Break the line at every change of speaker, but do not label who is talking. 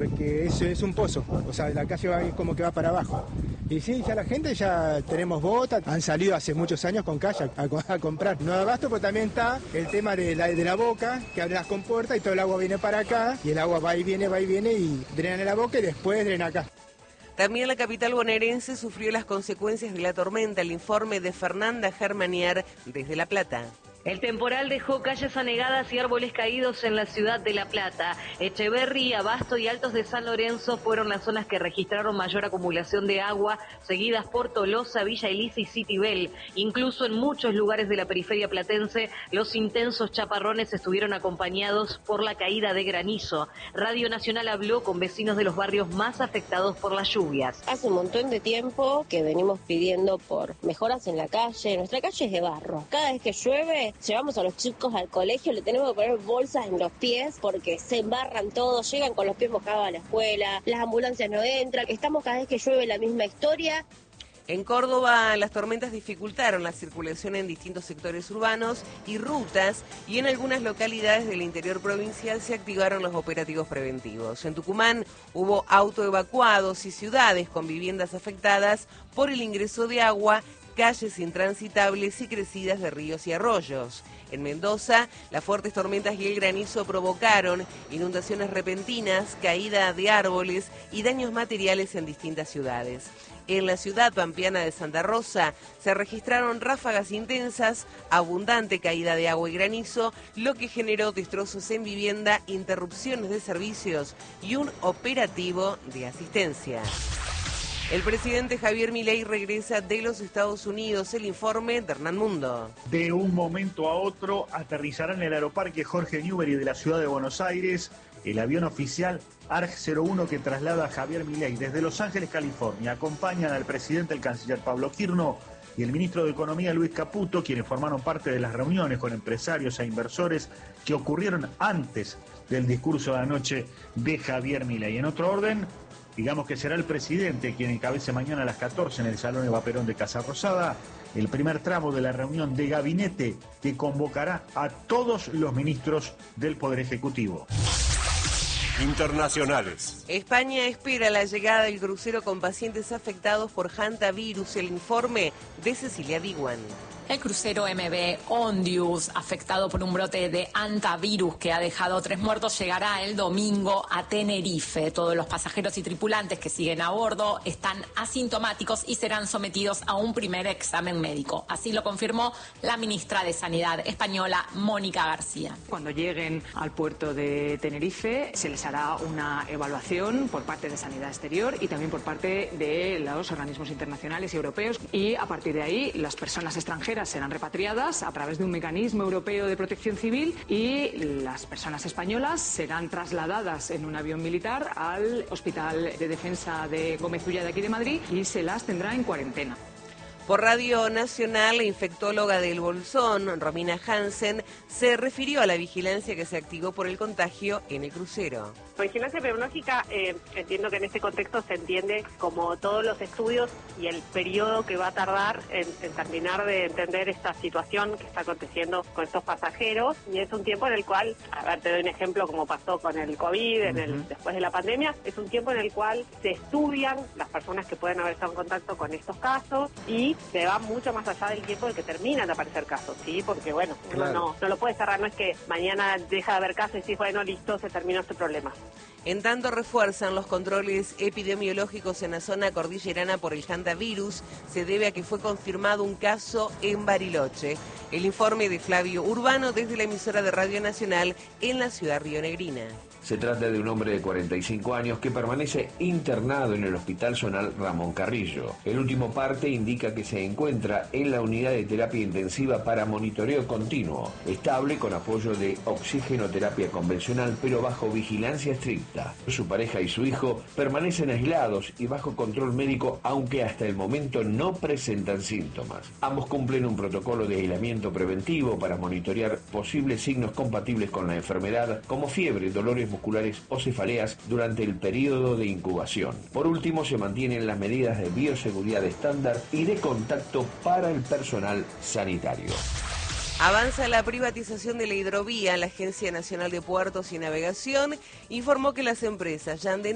porque es un pozo, o sea, la calle va como que va para abajo. Y sí, ya la gente ya tenemos botas, han salido hace muchos años con kayak a comprar. No abasto, pero también está el tema de la boca, que abre las compuertas y todo el agua viene para acá, y el agua va y viene y drena en la boca y después drena acá.
También la capital bonaerense sufrió las consecuencias de la tormenta. El informe de Fernanda Germanier desde La Plata.
El temporal dejó calles anegadas y árboles caídos en la ciudad de La Plata. Echeverri, Abasto y Altos de San Lorenzo fueron las zonas que registraron mayor acumulación de agua, seguidas por Tolosa, Villa Elisa y Citibel. Incluso en muchos lugares de la periferia platense, los intensos chaparrones estuvieron acompañados por la caída de granizo. Radio Nacional habló con vecinos de los barrios más afectados por las lluvias.
Hace un montón de tiempo que venimos pidiendo por mejoras en la calle. Nuestra calle es de barro. Cada vez que llueve, llevamos a los chicos al colegio, le tenemos que poner bolsas en los pies porque se embarran todos, llegan con los pies mojados a la escuela, las ambulancias no entran, estamos cada vez que llueve la misma historia.
En Córdoba, las tormentas dificultaron la circulación en distintos sectores urbanos y rutas, y en algunas localidades del interior provincial se activaron los operativos preventivos. En Tucumán hubo autoevacuados y ciudades con viviendas afectadas por el ingreso de agua, calles intransitables y crecidas de ríos y arroyos. En Mendoza, las fuertes tormentas y el granizo provocaron inundaciones repentinas, caída de árboles y daños materiales en distintas ciudades. En la ciudad pampeana de Santa Rosa se registraron ráfagas intensas, abundante caída de agua y granizo, lo que generó destrozos en vivienda, interrupciones de servicios y un operativo de asistencia. El presidente Javier Milei regresa de los Estados Unidos. El informe de Hernán Mundo.
De un momento a otro aterrizará en el aeroparque Jorge Newbery de la ciudad de Buenos Aires el avión oficial ARJ-01 que traslada a Javier Milei desde Los Ángeles, California. Acompañan al presidente, el canciller Pablo Quirno y el ministro de Economía Luis Caputo, quienes formaron parte de las reuniones con empresarios e inversores que ocurrieron antes del discurso de anoche de Javier Milei. En otro orden, digamos que será el presidente quien encabece mañana a las 14 en el Salón Eva Perón de Casa Rosada el primer tramo de la reunión de gabinete que convocará a todos los ministros del Poder Ejecutivo.
Internacionales.
España espera la llegada del crucero con pacientes afectados por hantavirus. El informe de Cecilia Diguan.
El crucero MV Ondius, afectado por un brote de hantavirus que ha dejado 3 muertos, llegará el domingo a Tenerife. Todos los pasajeros y tripulantes que siguen a bordo están asintomáticos y serán sometidos a un primer examen médico. Así lo confirmó la ministra de Sanidad española, Mónica García.
Cuando lleguen al puerto de Tenerife se les hará una evaluación por parte de Sanidad Exterior y también por parte de los organismos internacionales y europeos, y a partir de ahí las personas extranjeras serán repatriadas a través de un mecanismo europeo de protección civil y las personas españolas serán trasladadas en un avión militar al Hospital de Defensa de Gómez Ulla de aquí de Madrid y se las tendrá en cuarentena.
Por Radio Nacional, la infectóloga del Bolsón, Romina Hansen, se refirió a la vigilancia que se activó por el contagio en el crucero.
La vigilancia epidemiológica, entiendo que en este contexto se entiende como todos los estudios y el periodo que va a tardar en terminar de entender esta situación que está aconteciendo con estos pasajeros, y es un tiempo en el cual, a ver, te doy un ejemplo como pasó con el COVID, después de la pandemia, es un tiempo en el cual se estudian las personas que pueden haber estado en contacto con estos casos y se va mucho más allá del tiempo en que terminan de aparecer casos, ¿sí? Porque, bueno, uno no lo puede cerrar, no es que mañana deja de haber casos y decís, bueno, listo, se terminó este problema.
En tanto, refuerzan los controles epidemiológicos en la zona cordillerana por el hantavirus. Se debe a que fue confirmado un caso en Bariloche. El informe de Flavio Urbano desde la emisora de Radio Nacional en la ciudad rionegrina.
Se trata de un hombre de 45 años que permanece internado en el Hospital Zonal Ramón Carrillo. El último parte indica que se encuentra en la unidad de terapia intensiva para monitoreo continuo, estable con apoyo de oxigenoterapia convencional, pero bajo vigilancia estricta. Su pareja y su hijo permanecen aislados y bajo control médico, aunque hasta el momento no presentan síntomas. Ambos cumplen un protocolo de aislamiento preventivo para monitorear posibles signos compatibles con la enfermedad, como fiebre, dolores musculares o cefaleas durante el periodo de incubación. Por último, se mantienen las medidas de bioseguridad estándar y de contacto para el personal sanitario.
Avanza la privatización de la hidrovía. La Agencia Nacional de Puertos y Navegación informó que las empresas Yanden